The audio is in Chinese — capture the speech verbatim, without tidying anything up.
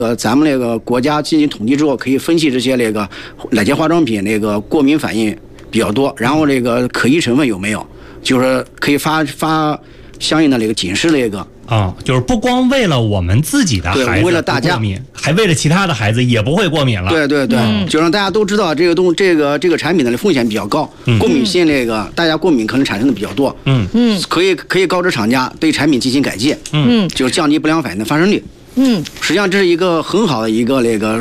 呃，咱们那个国家进行统计之后，可以分析这些那个哪些化妆品那个过敏反应比较多，然后那个可疑成分有没有，就是可以发发相应的那个警示那个。 啊，就是不光为了我们自己的孩子， 为了大家过敏，还为了其他的孩子也不会过敏了。 对对对，嗯、就让大家都知道这个东这个这个产品的风险比较高，嗯、过敏性那个大家过敏可能产生的比较多。嗯嗯，可以可以告知厂家对产品进行改进。嗯，就是降低不良反应的发生率。嗯，实际上这是一个很好的一个那个